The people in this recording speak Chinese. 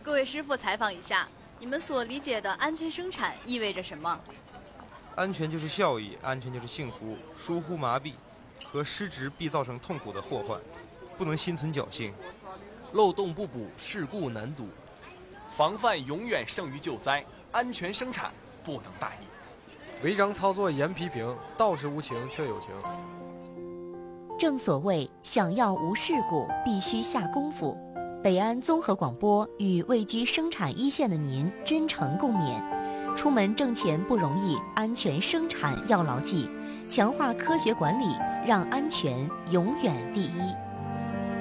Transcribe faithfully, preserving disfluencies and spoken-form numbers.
各位师傅，采访一下，你们所理解的安全生产意味着什么？ 安全就是效益，安全就是幸福。疏忽麻痹和失职必造成痛苦的祸患，不能心存侥幸。 漏洞不补，事故难堵。防范永远胜于救灾，安全生产不能大意。 违章操作严批评，道是无情却有情。 正所谓，想要无事故，必须下功夫。北安综合广播与位居生产一线的您真诚共勉。出门挣钱不容易，安全生产要牢记，强化科学管理，让安全永远第一。